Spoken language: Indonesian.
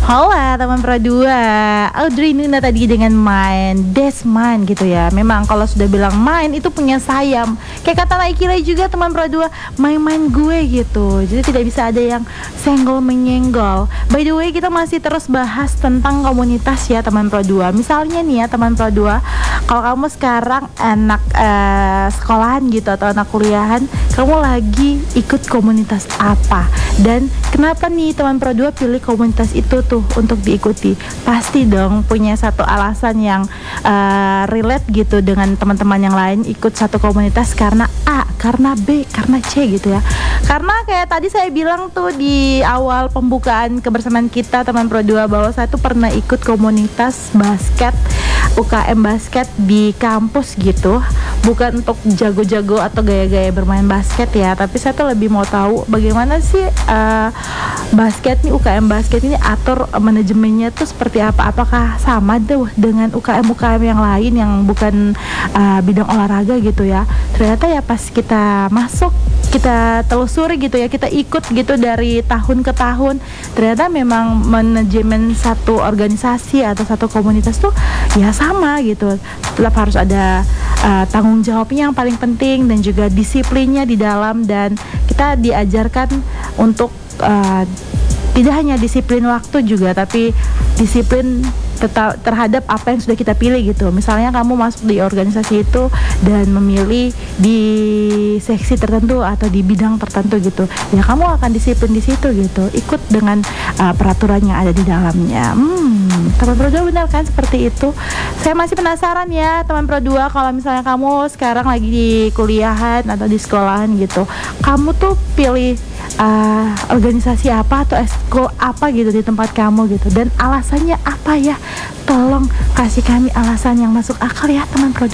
Hola teman Pro 2, Audrey Nuna tadi dengan main Desman gitu ya. Memang kalau sudah bilang main itu punya sayap. Kayak kata Naikila juga teman Pro 2, main-main gue gitu. Jadi tidak bisa ada yang senggol menyenggol. By the way, kita masih terus bahas tentang komunitas ya teman Pro 2. Misalnya nih ya teman Pro 2, kalau kamu sekarang anak sekolahan gitu atau anak kuliahan, kamu lagi ikut komunitas apa? Dan kenapa nih teman Pro 2 pilih komunitas itu tuh untuk diikuti? Pasti dong punya satu alasan yang relate gitu dengan teman-teman yang lain ikut satu komunitas karena A, karena B, karena C gitu ya. Karena kayak tadi saya bilang tuh di awal pembukaan kebersamaan kita teman Pro 2 bahwa saya tuh pernah ikut komunitas basket, UKM basket di kampus gitu. Bukan untuk jago-jago atau gaya-gaya bermain basket ya, tapi saya tuh lebih mau tahu bagaimana sih basket nih, UKM basket ini atur manajemennya tuh seperti apa. Apakah sama tuh dengan UKM yang lain yang bukan bidang olahraga gitu ya. Ternyata ya pas kita masuk, kita telusuri gitu ya, kita ikut gitu dari tahun ke tahun, ternyata memang manajemen satu organisasi atau satu komunitas tuh ya sama gitu. Tetap harus ada tanggung jawabnya yang paling penting dan juga disiplinnya di dalam, dan kita diajarkan untuk tidak hanya disiplin waktu juga, tapi disiplin terhadap apa yang sudah kita pilih gitu. Misalnya kamu masuk di organisasi itu dan memilih di seksi tertentu atau di bidang tertentu gitu, ya kamu akan disiplin di situ gitu, ikut dengan peraturan yang ada di dalamnya. Teman Pro 2 benar kan seperti itu? Saya masih penasaran ya teman Pro 2, kalau misalnya kamu sekarang lagi di kuliahan atau di sekolahan gitu, kamu tuh pilih organisasi apa atau eskul apa gitu di tempat kamu gitu, dan alasannya apa ya? Tolong kasih kami alasan yang masuk akal ya teman Pro 2.